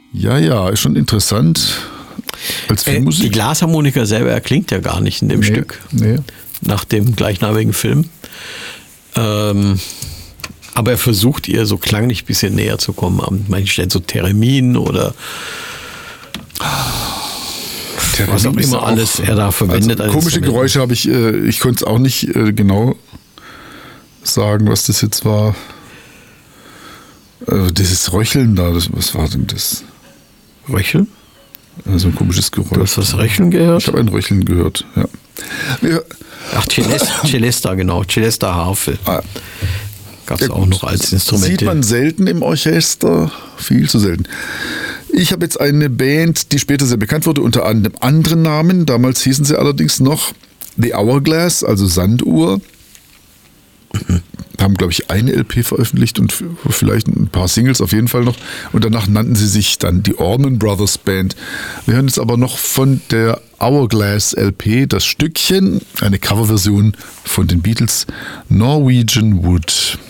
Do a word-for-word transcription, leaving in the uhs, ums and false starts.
Ja, ja, ist schon interessant. Als Äh, Filmmusik. die Glasharmonika selber erklingt ja gar nicht in dem nee, Stück. Nee. Nach dem gleichnamigen Film. Ähm, aber er versucht ihr so klanglich ein bisschen näher zu kommen. An manchen Stellen so Theremin oder Theremin was auch ist immer alles er da verwendet. Also als komische Instrument. Geräusche habe ich, äh, ich konnte es auch nicht äh, genau sagen, was das jetzt war. Äh, dieses Röcheln da, das, was war denn das? Röcheln? Also ein komisches Geräusch. Du hast das Röcheln gehört? Ich habe ein Röcheln gehört, ja. Wir, Ach, Celesta, Celesta, genau. Celesta Harfe. ah, Gab es ja, auch noch als Instrument. Sieht man selten im Orchester, viel zu selten. Ich habe jetzt eine Band, die später sehr bekannt wurde, unter einem anderen Namen. Damals hießen sie allerdings noch The Hourglass, also Sanduhr. Mhm. Haben, glaube ich, eine L P veröffentlicht und vielleicht ein paar Singles auf jeden Fall noch. Und danach nannten sie sich dann die Allman Brothers Band. Wir hören jetzt aber noch von der Hourglass L P das Stückchen, eine Coverversion von den Beatles, Norwegian Wood.